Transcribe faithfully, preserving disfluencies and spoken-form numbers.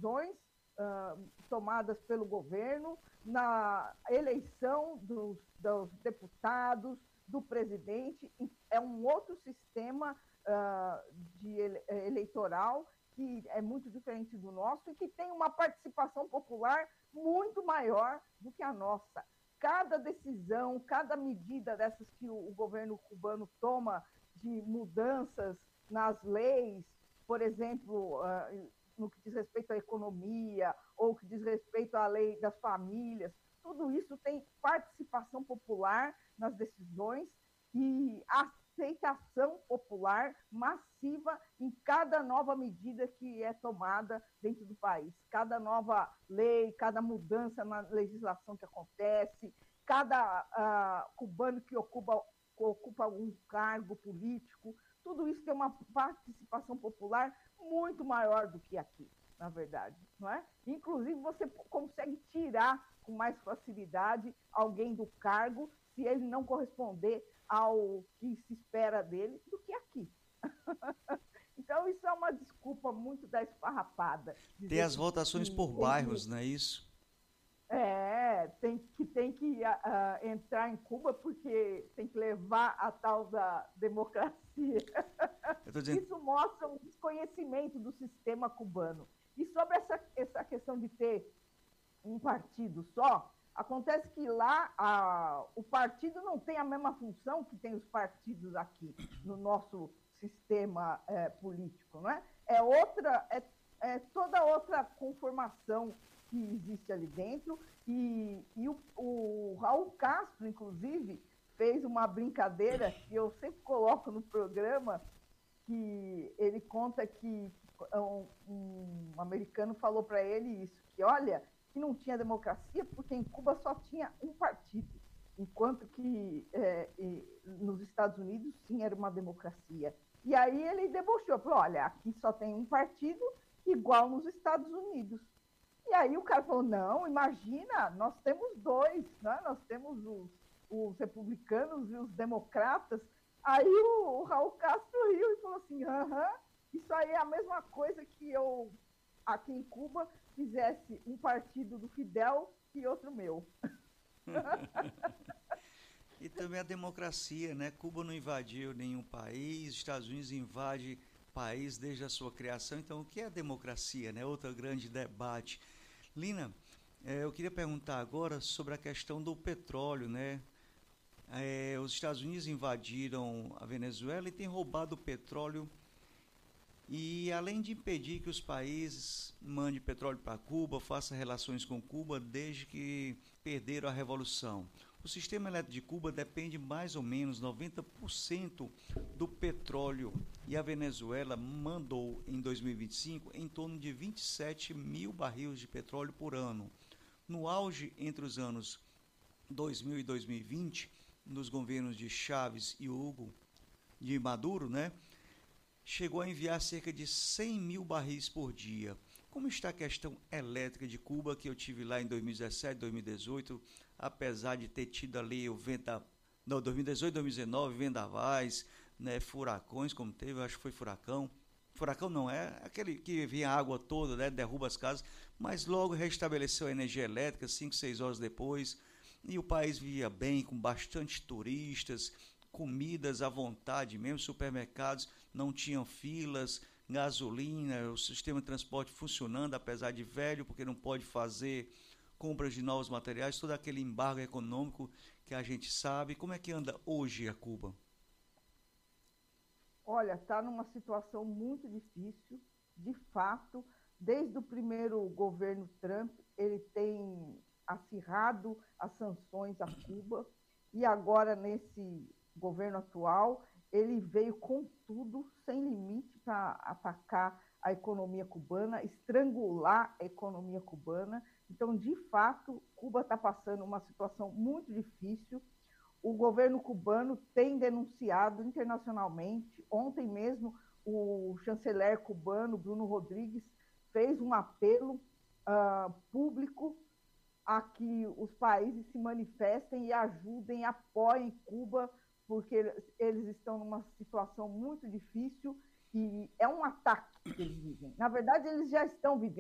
decisões uh, tomadas pelo governo, na eleição dos, dos deputados, do presidente. É um outro sistema uh, de ele, eleitoral que é muito diferente do nosso e que tem uma participação popular muito maior do que a nossa. Cada decisão, cada medida dessas que o, o governo cubano toma de mudanças nas leis, por exemplo, uh, no que diz respeito à economia, ou que diz respeito à lei das famílias, tudo isso tem participação popular nas decisões e aceitação popular massiva em cada nova medida que é tomada dentro do país. Cada nova lei, cada mudança na legislação que acontece, cada uh, cubano que ocupa, que ocupa algum cargo político, tudo isso tem uma participação popular muito maior do que aqui, na verdade, não é? Inclusive, você consegue tirar com mais facilidade alguém do cargo se ele não corresponder ao que se espera dele do que aqui. Então, isso é uma desculpa muito da esfarrapada. Tem as votações que, por bairros, que, não é isso? É, tem que, tem que uh, entrar em Cuba porque tem que levar a tal da democracia. Dizendo... Isso mostra um desconhecimento do sistema cubano. E sobre essa, essa questão de ter um partido só, acontece que lá a, o partido não tem a mesma função que tem os partidos aqui no nosso sistema é, político, não é? É outra, é, é toda outra conformação que existe ali dentro, e, e o, o Raul Castro, inclusive, fez uma brincadeira que eu sempre coloco no programa, que ele conta que um, um americano falou para ele isso, que olha, que não tinha democracia porque em Cuba só tinha um partido, enquanto que é, nos Estados Unidos sim era uma democracia. E aí ele debochou, falou, olha, aqui só tem um partido igual nos Estados Unidos. E aí o cara falou, não, imagina, nós temos dois, né? Nós temos os, os republicanos e os democratas. Aí o, o Raul Castro riu e falou assim, aham, isso aí é a mesma coisa que eu, aqui em Cuba, fizesse um partido do Fidel e outro meu. E também a democracia, né? Cuba não invadiu nenhum país, Estados Unidos invade país desde a sua criação. Então, o que é a democracia, né? Outro grande debate. Lina, eh, eu queria perguntar agora sobre a questão do petróleo, né? Eh, os Estados Unidos invadiram a Venezuela e têm roubado o petróleo. E além de impedir que os países mandem petróleo para Cuba, façam relações com Cuba desde que perderam a revolução. O sistema elétrico de Cuba depende mais ou menos noventa por cento do petróleo e a Venezuela mandou em dois mil e vinte e cinco em torno de vinte e sete mil barris de petróleo por ano. No auge entre os anos dois mil e dois mil e vinte, nos governos de Chávez e Hugo de Maduro, né, chegou a enviar cerca de cem mil barris por dia. Como está a questão elétrica de Cuba, que eu tive lá em dois mil e dezessete, dois mil e dezoito, apesar de ter tido ali o venta, não, dois mil e dezoito, dois mil e dezenove, vendavais, né, furacões, como teve, eu acho que foi furacão. Furacão não é aquele que vinha a água toda, né, derruba as casas, mas logo restabeleceu a energia elétrica cinco, seis horas depois, e o país vivia bem, com bastante turistas, comidas à vontade mesmo, supermercados não tinham filas, gasolina, o sistema de transporte funcionando, apesar de velho, porque não pode fazer compras de novos materiais, todo aquele embargo econômico que a gente sabe. Como é que anda hoje a Cuba? Olha, está numa situação muito difícil, de fato. Desde o primeiro governo Trump, ele tem acirrado as sanções a Cuba, e agora, nesse governo atual, ele veio com tudo, sem limite, para atacar a economia cubana, estrangular a economia cubana. Então, de fato, Cuba está passando uma situação muito difícil. O governo cubano tem denunciado internacionalmente. Ontem mesmo, o chanceler cubano, Bruno Rodrigues, fez um apelo uh, público a que os países se manifestem e ajudem, apoiem Cuba, porque eles estão numa situação muito difícil e é um ataque que eles vivem. Na verdade, eles já estão vivendo